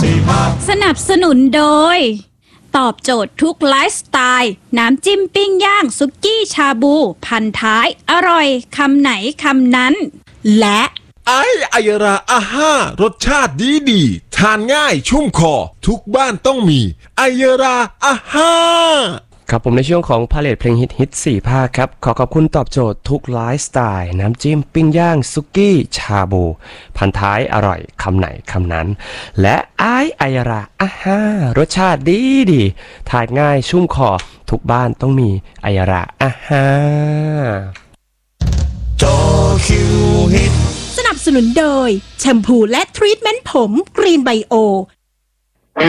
สนับสนุนโดยตอบโจทย์ทุกไลฟ์สไตล์น้ำจิ้มปิ้งย่างสุกี้ชาบูพันท้ายอร่อยคำไหนคำนั้นและไอยราอาห้ารสชาติดีทานง่ายชุ่มคอทุกบ้านต้องมีไอยราอาห้าครับผมในช่วงของพาเลทเพลงฮิต4 ภาคครับขอขอบคุณตอบโจทย์ทุกไลฟ์สไตล์น้ำจิ้มปิ้งย่างสุกี้ชาบูพันท้ายอร่อยคำไหนคำนั้นและไอยราอาห้ารสชาติดีทานง่ายชุ่มคอทุกบ้านต้องมีไอยราอาห้าโตคิวฮิตสนับสนุนโดยแชมพูและทรีทเมนต์ผมกรีนไบโอ